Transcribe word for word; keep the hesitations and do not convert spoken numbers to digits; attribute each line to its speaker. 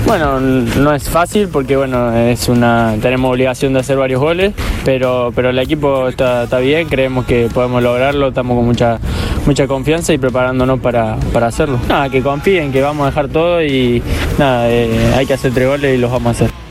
Speaker 1: Bueno, no es fácil porque bueno, es una tenemos obligación de hacer varios goles, pero pero el equipo está, está bien, creemos que podemos lograrlo, estamos con mucha mucha confianza y preparándonos para, para hacerlo. Nada, que confíen, que vamos a dejar todo y nada, eh, hay que hacer tres goles y los vamos a hacer.